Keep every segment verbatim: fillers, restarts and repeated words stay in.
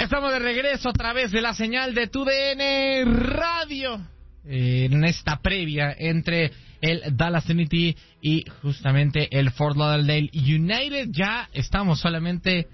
Estamos de regreso a través de la señal de Tu D N Radio eh, en esta previa entre el Dallas Trinity y justamente el Fort Lauderdale United. Ya estamos solamente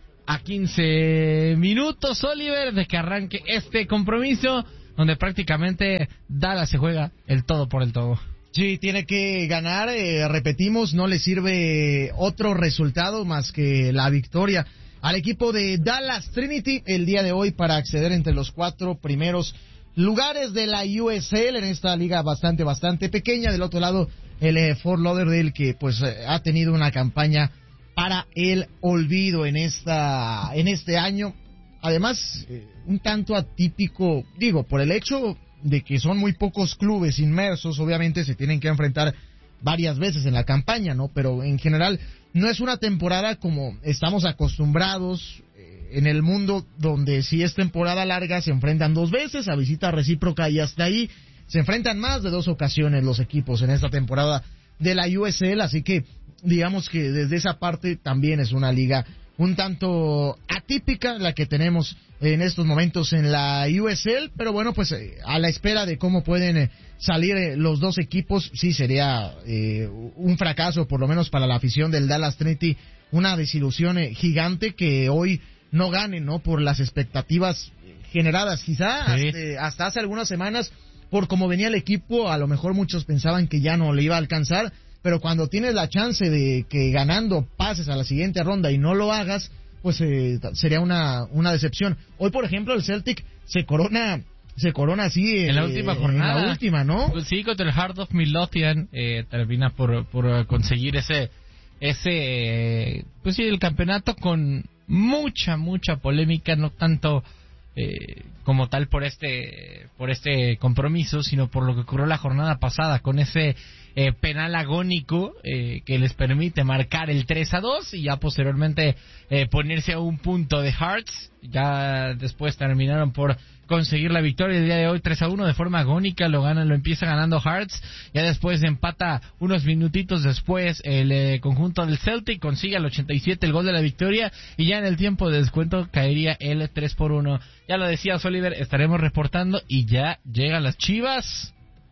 a quince minutos, Oliver, de que arranque este compromiso donde prácticamente Dallas se juega el todo por el todo. Sí, tiene que ganar, eh, repetimos, no le sirve otro resultado más que la victoria al equipo de Dallas Trinity el día de hoy para acceder entre los cuatro primeros lugares de la U S L en esta liga bastante, bastante pequeña. Del otro lado, el eh, Fort Lauderdale, que pues eh, ha tenido una campaña para el olvido en esta en este año. Además, eh, un tanto atípico, digo, por el hecho de que son muy pocos clubes inmersos, obviamente se tienen que enfrentar varias veces en la campaña, ¿no? Pero en general no es una temporada como estamos acostumbrados eh, en el mundo, donde si es temporada larga se enfrentan dos veces, a visita recíproca y hasta ahí. Se enfrentan más de dos ocasiones los equipos en esta temporada de la U S L, así que digamos que desde esa parte también es una liga un tanto atípica la que tenemos en estos momentos en la U S L, pero bueno, pues eh, a la espera de cómo pueden eh, salir eh, los dos equipos, sí sería eh, un fracaso, por lo menos para la afición del Dallas Trinity, una desilusión eh, gigante que hoy no ganen, ¿no? Por las expectativas generadas, quizá sí. hasta, hasta hace algunas semanas, por cómo venía el equipo, a lo mejor muchos pensaban que ya no le iba a alcanzar, pero cuando tienes la chance de que ganando pases a la siguiente ronda y no lo hagas, pues eh, sería una una decepción. Hoy, por ejemplo, el Celtic se corona se corona así eh, en la última jornada, en la última, ¿no? Pues sí, contra el Heart of Midlothian eh, termina por por conseguir ese ese eh, pues sí, el campeonato con mucha mucha polémica, no tanto eh, como tal por este por este compromiso, sino por lo que ocurrió la jornada pasada con ese Eh, penal agónico eh, que les permite marcar el tres a dos y ya posteriormente eh, ponerse a un punto de Hearts. Ya después terminaron por conseguir la victoria el día de hoy tres a uno de forma agónica, lo gana, lo empieza ganando Hearts, ya después empata unos minutitos después el eh, conjunto del Celtic, consigue al ochenta y siete el gol de la victoria y ya en el tiempo de descuento caería el tres por uno. Ya lo decías, Oliver, estaremos reportando y ya llegan las Chivas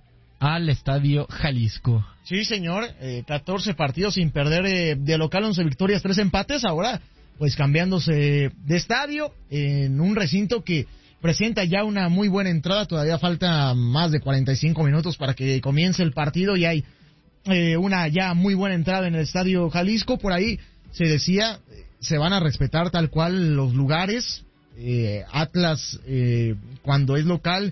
al Estadio Jalisco. Sí, señor, eh, catorce partidos sin perder eh, de local, once victorias, tres empates, ahora pues cambiándose de estadio en un recinto que presenta ya una muy buena entrada, todavía falta más de cuarenta y cinco minutos para que comience el partido y hay eh, una ya muy buena entrada en el Estadio Jalisco. Por ahí se decía, se van a respetar tal cual los lugares, eh, Atlas eh, cuando es local,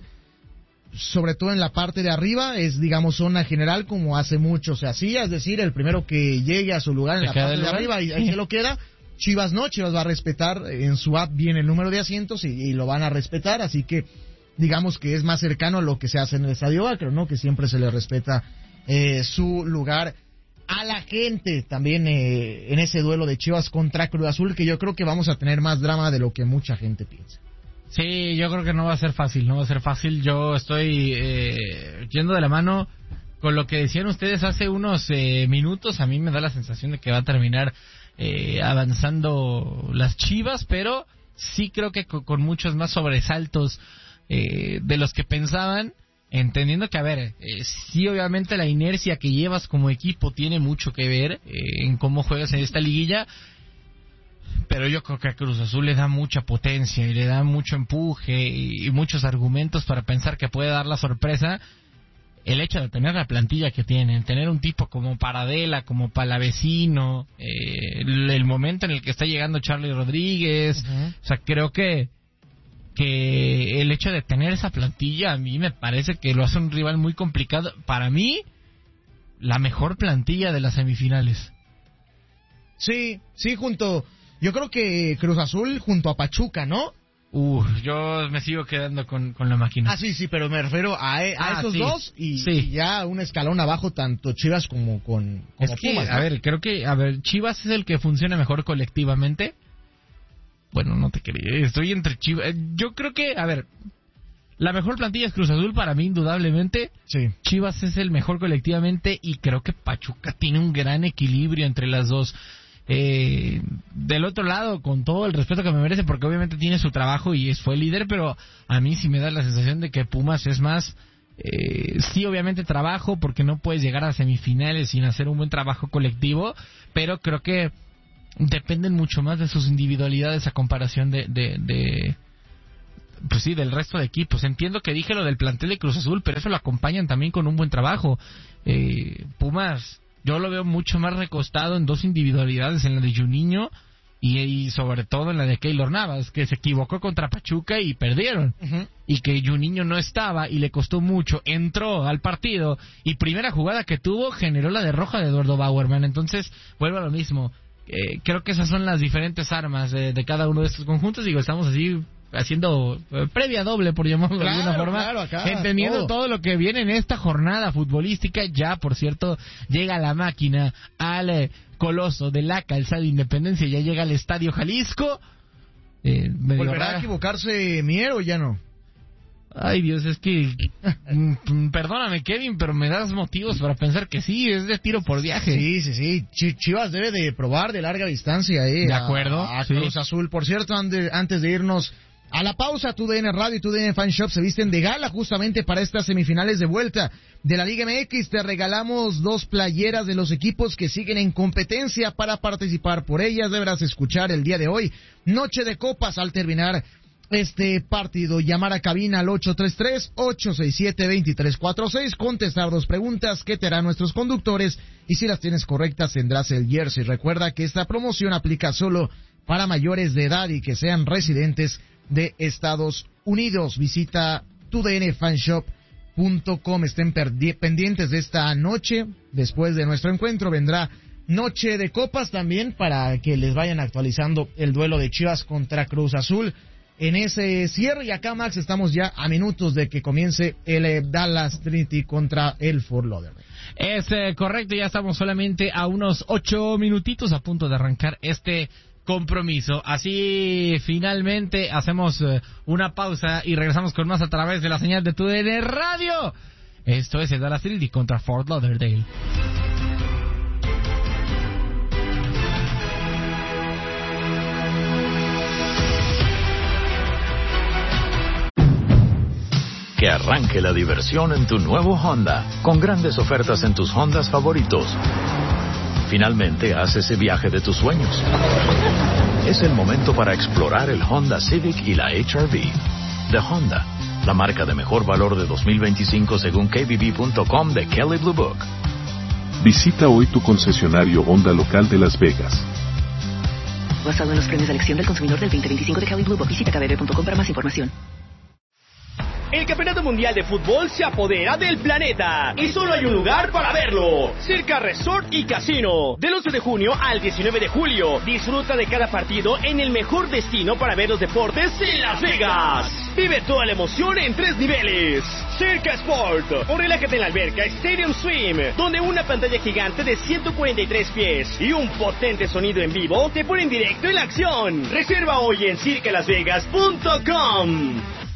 sobre todo en la parte de arriba, es digamos zona general como hace mucho se hacía, es decir, el primero que llegue a su lugar en la parte de arriba y ahí se lo queda. Chivas no, Chivas va a respetar, en su app viene el número de asientos y, y lo van a respetar, así que digamos que es más cercano a lo que se hace en el Estadio Akron, ¿no? Que siempre se le respeta eh, su lugar a la gente también eh, en ese duelo de Chivas contra Cruz Azul, que yo creo que vamos a tener más drama de lo que mucha gente piensa. Sí, yo creo que no va a ser fácil, no va a ser fácil. Yo estoy eh, yendo de la mano con lo que decían ustedes hace unos eh, minutos. A mí me da la sensación de que va a terminar eh, avanzando las Chivas, pero sí creo que con, con muchos más sobresaltos eh, de los que pensaban, entendiendo que, a ver, eh, sí obviamente la inercia que llevas como equipo tiene mucho que ver eh, en cómo juegas en esta liguilla. Pero yo creo que a Cruz Azul le da mucha potencia y le da mucho empuje y, y muchos argumentos para pensar que puede dar la sorpresa. El hecho de tener la plantilla que tienen, tener un tipo como Paradela, como Palavecino, eh, el, el momento en el que está llegando Charlie Rodríguez, uh-huh. O sea, creo que que el hecho de tener esa plantilla a mí me parece que lo hace un rival muy complicado. Para mí, la mejor plantilla de las semifinales. Sí, sí, junto... Yo creo que Cruz Azul junto a Pachuca, ¿no? Uh, yo me sigo quedando con, con la máquina. Ah, sí, sí, pero me refiero a, a ah, esos sí, dos y, sí. y ya un escalón abajo, tanto Chivas como con como es que, Pumas, ¿no? A ver, creo que, a ver, Chivas es el que funciona mejor colectivamente. Bueno, no te quería, estoy entre Chivas. Yo creo que, a ver, la mejor plantilla es Cruz Azul para mí, indudablemente. Sí. Chivas es el mejor colectivamente y creo que Pachuca tiene un gran equilibrio entre las dos. Eh, del otro lado, con todo el respeto que me merece, porque obviamente tiene su trabajo y es, fue líder, pero a mí sí me da la sensación de que Pumas es más, eh, sí obviamente trabajo, porque no puedes llegar a semifinales sin hacer un buen trabajo colectivo, pero creo que dependen mucho más de sus individualidades a comparación de, de, de pues sí, del resto de equipos. Entiendo que dije lo del plantel de Cruz Azul, pero eso lo acompañan también con un buen trabajo. eh, Pumas, yo lo veo mucho más recostado en dos individualidades, en la de Juninho y, y sobre todo en la de Keylor Navas, que se equivocó contra Pachuca y perdieron. Uh-huh. Y que Juninho no estaba y le costó mucho, entró al partido y primera jugada que tuvo generó la de roja de Eduardo Bauerman. Entonces, vuelvo a lo mismo. Eh, creo que esas son las diferentes armas de, de cada uno de estos conjuntos. Digo, estamos así haciendo eh, previa doble, por llamarlo claro, de alguna forma, claro, acá, entendiendo todo. todo lo que viene en esta jornada futbolística. Ya, por cierto, llega la máquina al eh, coloso de la Calzada de Independencia, ya llega al Estadio Jalisco. Eh, ¿Volverá rara. a equivocarse Mier o ya no? Ay, Dios, es que perdóname, Kevin, pero me das motivos para pensar que sí, es de tiro por viaje. Sí, sí, sí, Ch- Chivas debe de probar de larga distancia, eh. De acuerdo. A, a sí. Cruz Azul. Por cierto, ande, antes de irnos a la pausa, Tu D N Radio y Tu D N Fan Shop se visten de gala justamente para estas semifinales de vuelta de la Liga M X. Te regalamos dos playeras de los equipos que siguen en competencia. Para participar por ellas deberás escuchar el día de hoy Noche de Copas al terminar este partido. Llamar a cabina al ocho tres tres, ocho seis siete, dos tres cuatro seis, contestar dos preguntas que te harán nuestros conductores y si las tienes correctas tendrás el jersey. Recuerda que esta promoción aplica solo para mayores de edad y que sean residentes de Estados Unidos. Visita tu d n fan shop punto com. Estén perdi- pendientes de esta noche. Después de nuestro encuentro vendrá Noche de Copas también para que les vayan actualizando el duelo de Chivas contra Cruz Azul en ese cierre. Y acá, Max, estamos ya a minutos de que comience el eh, Dallas Trinity contra el Fort Lauderdale. Es eh, correcto, ya estamos solamente a unos ocho minutitos a punto de arrancar este compromiso. Así finalmente hacemos eh, una pausa y regresamos con más a través de la señal de Tu D N Radio. Esto es el Dallas Trinity contra Fort Lauderdale. Que arranque la diversión en tu nuevo Honda, con grandes ofertas en tus Hondas favoritos. Finalmente haz ese viaje de tus sueños. Es el momento para explorar el Honda Civic y la H R V. De Honda, la marca de mejor valor de dos mil veinticinco según K B B punto com de Kelley Blue Book. Visita hoy tu concesionario Honda local de Las Vegas. Basado en los premios de elección del consumidor del veinte veinticinco de Kelley Blue Book. Visita k b b punto com para más información. El Campeonato Mundial de Fútbol se apodera del planeta y solo hay un lugar para verlo: Circa Resort y Casino. Del once de junio al diecinueve de julio, disfruta de cada partido en el mejor destino para ver los deportes en Las Vegas. Vive toda la emoción en tres niveles: Circa Sport, o relájate en la alberca Stadium Swim, donde una pantalla gigante de ciento cuarenta y tres pies y un potente sonido en vivo te ponen directo en la acción. Reserva hoy en circa las vegas punto com.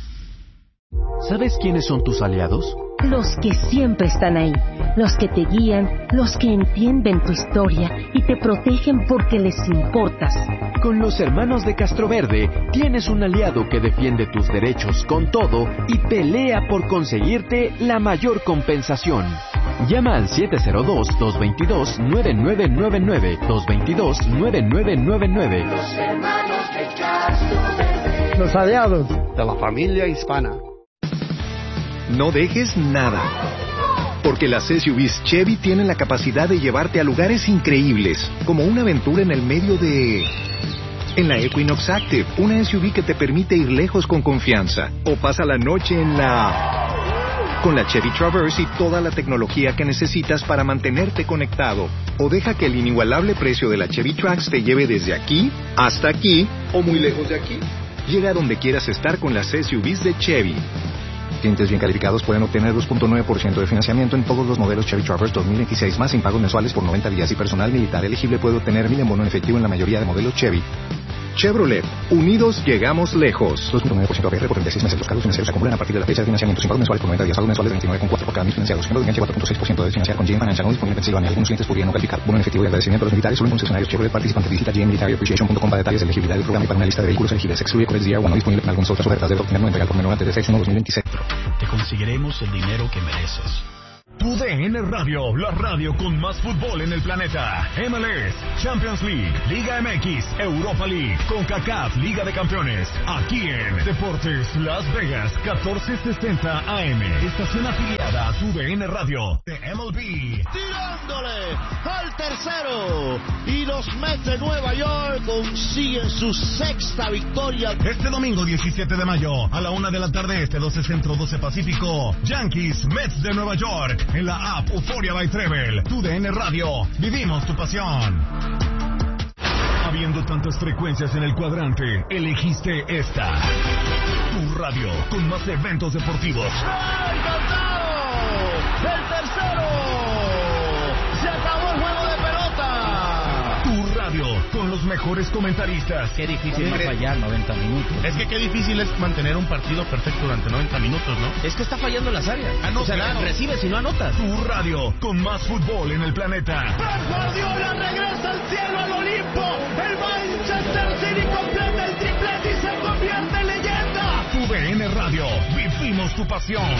¿Sabes quiénes son tus aliados? Los que siempre están ahí, los que te guían, los que entienden tu historia y te protegen porque les importas. Con los hermanos de Castroverde tienes un aliado que defiende tus derechos con todo y pelea por conseguirte la mayor compensación. Llama al siete cero dos, dos dos dos, nueve nueve nueve nueve, dos dos dos, nueve nueve nueve nueve. Los hermanos de Castroverde. Los aliados de la familia hispana. No dejes nada, porque las S U Vs Chevy tienen la capacidad de llevarte a lugares increíbles, como una aventura en el medio de... En la Equinox Active, una S U V que te permite ir lejos con confianza, o pasa la noche en la... Con la Chevy Traverse y toda la tecnología que necesitas para mantenerte conectado, o deja que el inigualable precio de la Chevy Trax te lleve desde aquí hasta aquí, o muy lejos de aquí. Llega a donde quieras estar con las S U Vs de Chevy. Clientes bien calificados pueden obtener dos punto nueve por ciento de financiamiento en todos los modelos Chevy Traverse dos mil veintiséis más sin pagos mensuales por noventa días y personal militar elegible puede obtener mil en bono en efectivo en la mayoría de modelos Chevy. Chevrolet. Unidos llegamos lejos. dos punto nueve por ciento A P R por treinta y seis meses. Los cargos financieros se acumulan a partir de la fecha de financiamiento. Sin pagos mensuales por noventa días. Pagos mensuales de veintinueve coma cuatro por cada mil financiados. Siendo de vigencia cuatro punto seis por ciento de financiar con G M Financial. No disponible en Pensilvania. Algunos clientes podrían no calificar. Bono en efectivo y agradecimiento a los militares. Solo en concesionarios Chevrolet participantes. Visita g m military appreciation punto com para detalles de elegibilidad del programa y para una lista de vehículos elegibles. Excluye Codex D R uno. No disponible en algunas otras ofertas. Debe obtenerlo en regalo por menor antes de seis uno dos mil veintiséis. Te conseguiremos el dinero que mereces. Tu D N Radio, la radio con más fútbol en el planeta. M L S, Champions League, Liga M X, Europa League, CONCACAF, Liga de Campeones. Aquí en Deportes Las Vegas, catorce sesenta A M. Estación afiliada a tu D N Radio de M L B. Tirándole al tercero. Y los Mets de Nueva York consiguen su sexta victoria. Este domingo diecisiete de mayo, a la una de la tarde este, doce Centro, doce Pacífico. Yankees, Mets de Nueva York. En la app Euphoria by Treble, tu D N Radio, vivimos tu pasión. Habiendo tantas frecuencias en el cuadrante, elegiste esta. Tu radio, con más eventos deportivos. ¡Encantado! ¡El tercero! ¡Se acabó el juego de pelota! Tu radio, con los mejores comentaristas. Qué difícil es fallar noventa minutos. Es que qué difícil es mantener un partido perfecto durante noventa minutos, ¿no? Es que está fallando las áreas. Ah, no, o sea, claro. recibes y no anotas. Tu radio, con más fútbol en el planeta. Pep Guardiola regresa al cielo, al Olimpo. El Manchester City completa el triplete y se convierte en leyenda. Tu D N Radio, vivimos tu pasión.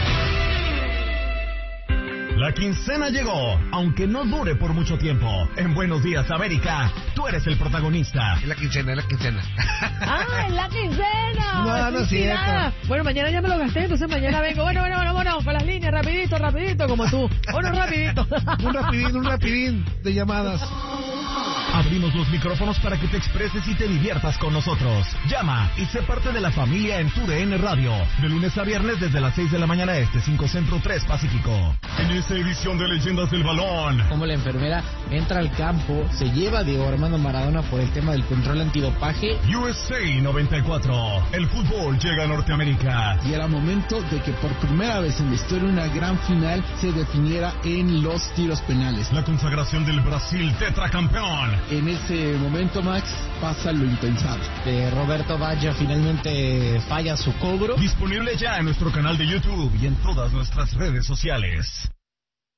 La quincena llegó, aunque no dure por mucho tiempo. En Buenos Días, América, tú eres el protagonista. Es la quincena, es la quincena. ¡Ah, es la quincena! No, no es cierto. Bueno, mañana ya me lo gasté, entonces mañana vengo. Bueno, bueno, bueno, bueno, con las líneas, rapidito, rapidito, como tú. Bueno, rapidito. Un rapidín, un rapidín de llamadas. Abrimos los micrófonos para que te expreses y te diviertas con nosotros. Llama y sé parte de la familia en tu D N Radio. De lunes a viernes desde las seis de la mañana este, cinco Centro, tres Pacífico. En esta edición de Leyendas del Balón. Como la enfermera entra al campo, se lleva a Diego Armando Maradona por el tema del control antidopaje. U S A noventa y cuatro. El fútbol llega a Norteamérica. Y era momento de que por primera vez en la historia una gran final se definiera en los tiros penales. La consagración del Brasil tetracampeón. En ese momento, Max, pasa lo impensable. Eh, Roberto Baggio finalmente falla su cobro. Disponible ya en nuestro canal de YouTube y en todas nuestras redes sociales.